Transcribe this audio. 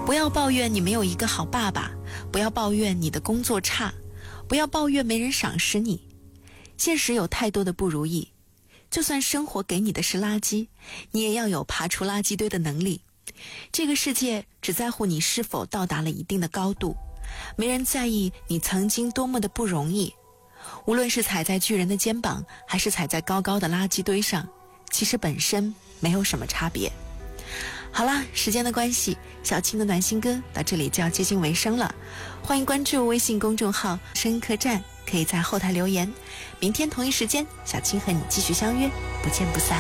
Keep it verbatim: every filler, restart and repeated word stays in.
不要抱怨你没有一个好爸爸，不要抱怨你的工作差，不要抱怨没人赏识你。现实有太多的不如意，就算生活给你的是垃圾，你也要有爬出垃圾堆的能力。这个世界只在乎你是否到达了一定的高度，没人在意你曾经多么的不容易。无论是踩在巨人的肩膀，还是踩在高高的垃圾堆上，其实本身没有什么差别。好啦，时间的关系，小青的暖心歌到这里就要接近尾声了。欢迎关注微信公众号声音客栈，可以在后台留言。明天同一时间，小青和你继续相约，不见不散。